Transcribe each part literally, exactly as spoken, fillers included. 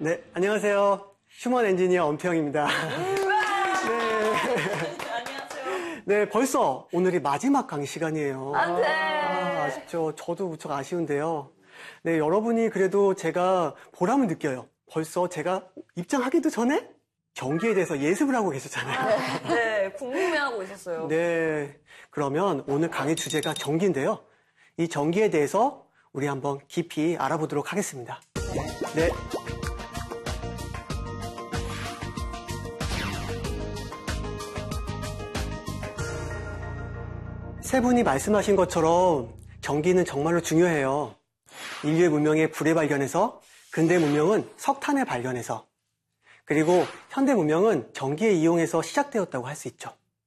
네, 안녕하세요. 휴먼 엔지니어 엄태영입니다. 네. 안녕하세요. 네, 벌써 오늘이 마지막 강의 시간이에요. 안 돼. 아, 아쉽죠. 저도 무척 아쉬운데요. 네, 여러분이 그래도 제가 보람을 느껴요. 벌써 제가 입장하기도 전에 전기에 대해서 예습을 하고 계셨잖아요. 네, 궁금해하고 있었어요. 네, 그러면 오늘 강의 주제가 전기인데요. 이 전기에 대해서 우리 한번 깊이 알아보도록 하겠습니다. 네. 세 분이 말씀하신 것처럼 전기는 정말로 중요해요. 인류의 문명의 불의 발견에서 근대 문명은 석탄의 발견에서 그리고 현대 문명은 전기의 이용에서 시작되었다고 할 수 있죠.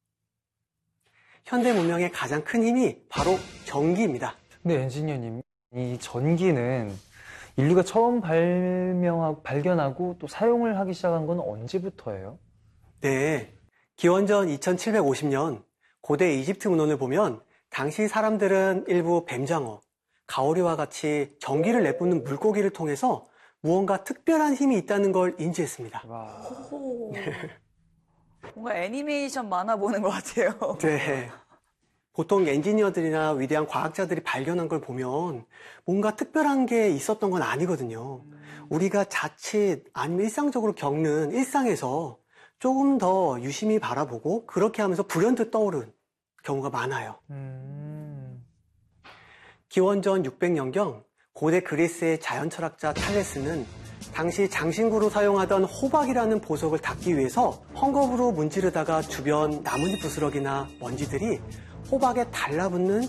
현대 문명의 가장 큰 힘이 바로 전기입니다. 근데 엔지니어님, 이 전기는 인류가 처음 발명하고 발견하고 또 사용을 하기 시작한 건 언제부터예요? 네, 기원전 이천칠백오십 년 고대 이집트 문헌을 보면 당시 사람들은 일부 뱀장어, 가오리와 같이 전기를 내뿜는 물고기를 통해서 무언가 특별한 힘이 있다는 걸 인지했습니다. 오, 뭔가 애니메이션 만화 보는 것 같아요. 네. 보통 엔지니어들이나 위대한 과학자들이 발견한 걸 보면 뭔가 특별한 게 있었던 건 아니거든요. 우리가 자칫 아니면 일상적으로 겪는 일상에서 조금 더 유심히 바라보고 그렇게 하면서 불현듯 떠오른 경우가 많아요. 음... 기원전 육백 년경 고대 그리스의 자연 철학자 탈레스는 당시 장신구로 사용하던 호박이라는 보석을 닦기 위해서 헝겊으로 문지르다가 주변 나뭇잎 부스러기나 먼지들이 호박에 달라붙는